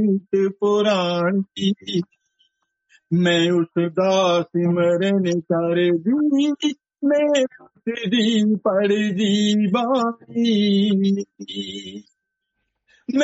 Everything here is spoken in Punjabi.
ਪੁਰਾਣੀ ਮੈਂ ਉਸਦਾ ਸਿਮਰਨ ਕਰਦੀ ਮੈਂ ਉਸਦੀ ਪੜ੍ਹਦੀ ਬਾਣੀ